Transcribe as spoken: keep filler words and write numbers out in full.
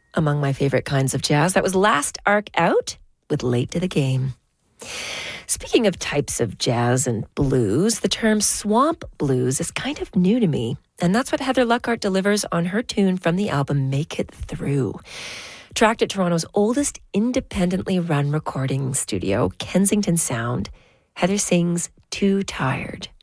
among my favorite kinds of jazz. That was Last Arc Out with Late to the Game. Speaking of types of jazz and blues, the term swamp blues is kind of new to me. And that's what Heather Luckart delivers on her tune from the album Make It Through. Tracked at Toronto's oldest independently run recording studio, Kensington Sound, Heather sings Too Tired.